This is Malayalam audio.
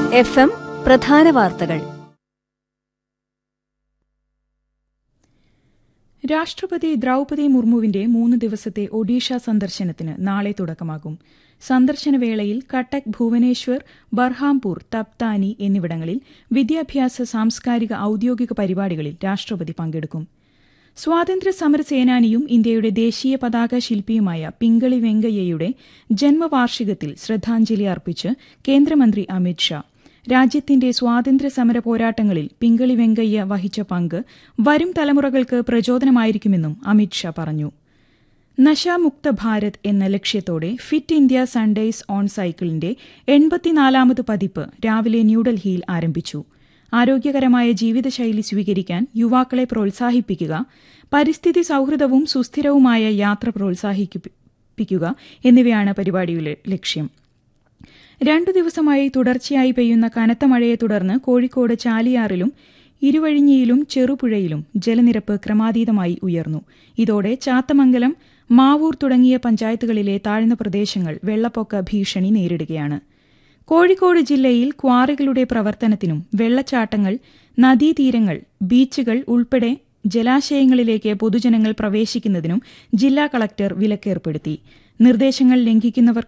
FM പ്രധാന വാർത്തകൾ. രാഷ്ട്രപതി ദ്രൌപദി മുർമുവിന്റെ 3 ദിവസത്തെ ഒഡീഷ സന്ദർശനത്തിന് നാളെ തുടക്കമാകും. സന്ദർശനവേളയിൽ കട്ടക്, ഭുവനേശ്വർ, ബർഹാംപൂർ, തപ്താനി എന്നിവിടങ്ങളിൽ വിദ്യാഭ്യാസ, സാംസ്കാരിക, ഔദ്യോഗിക പരിപാടികളിൽ രാഷ്ട്രപതി പങ്കെടുക്കും. സ്വാതന്ത്ര്യ സമര സേനാനിയും ഇന്ത്യയുടെ ദേശീയ പതാക ശില്പിയുമായ പിംഗളി വെങ്കയ്യയുടെ ജന്മവാർഷികത്തിൽ ശ്രദ്ധാഞ്ജലി അർപ്പിച്ച് കേന്ദ്രമന്ത്രി അമിത് ഷാ. രാജ്യത്തിന്റെ സ്വാതന്ത്ര്യ സമര പോരാട്ടങ്ങളിൽ പിംഗളി വെങ്കയ്യ വഹിച്ച പങ്ക് വരും തലമുറകൾക്ക് പ്രചോദനമായിരിക്കുമെന്നും അമിത് ഷാ പറഞ്ഞു. നശാമുക്ത ഭാരത് എന്ന ലക്ഷ്യത്തോടെ ഫിറ്റ് ഇന്ത്യ സൺഡേസ് ഓൺ സൈക്കിളിന്റെ 84ാമത് പതിപ്പ് രാവിലെ ന്യൂഡൽഹിയിൽ ആരംഭിച്ചു. ആരോഗ്യകരമായ ജീവിതശൈലി സ്വീകരിക്കാൻ യുവാക്കളെ പ്രോത്സാഹിപ്പിക്കുക, പരിസ്ഥിതി സൌഹൃദവും സുസ്ഥിരവുമായ യാത്ര പ്രോത്സാഹിപ്പിക്കുക എന്നിവയാണ് പരിപാടിയുടെ ലക്ഷ്യം. 2 ദിവസമായി തുടർച്ചയായി പെയ്യുന്ന കനത്ത മഴയെ തുടർന്ന് കോഴിക്കോട് ചാലിയാറിലും ഇരുവഴിഞ്ഞിയിലും ചെറുപുഴയിലും ജലനിരപ്പ് ക്രമാതീതമായി ഉയർന്നു. ഇതോടെ ചാത്തമംഗലം, മാവൂർ തുടങ്ങിയ പഞ്ചായത്തുകളിലെ താഴ്ന്ന പ്രദേശങ്ങൾ വെള്ളപ്പൊക്ക ഭീഷണി നേരിടുകയാണ്. കോഴിക്കോട് ജില്ലയിൽ ക്വാറികളുടെ പ്രവർത്തനത്തിനും വെള്ളച്ചാട്ടങ്ങൾ, നദീതീരങ്ങൾ, ബീച്ചുകൾ ഉൾപ്പെടെ ജലാശയങ്ങളിലേക്ക് പൊതുജനങ്ങൾ പ്രവേശിക്കുന്നതിനും ജില്ലാ കളക്ടർ വിലക്കേർപ്പെടുത്തി. നിർദ്ദേശങ്ങൾ ലംഘിക്കുന്നവർ